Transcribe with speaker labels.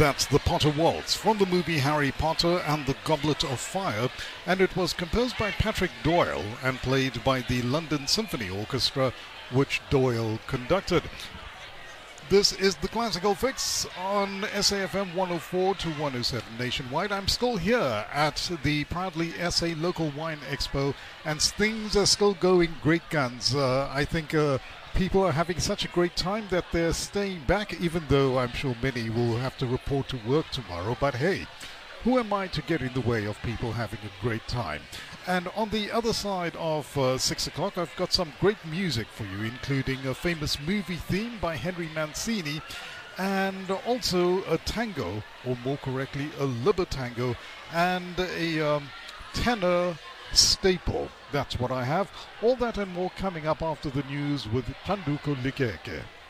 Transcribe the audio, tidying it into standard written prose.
Speaker 1: That's the Potter Waltz from the movie Harry Potter and the Goblet of Fire, and it was composed by Patrick Doyle and played by the London Symphony Orchestra, which Doyle conducted. This is the Classical Fix on SAFM 104 to 107 nationwide. I'm still here at the proudly SA Local Wine Expo, and things are still going great guns. I think people are having such a great time that they're staying back, even though I'm sure many will have to report to work tomorrow. But hey, who am I to get in the way of people having a great time? And on the other side of 6 o'clock, I've got some great music for you, including a famous movie theme by Henry Mancini, and also a tango, or more correctly, a libertango, and a tenor staple. That's what I have. All that and more coming up after the news with Chanduko Likeke.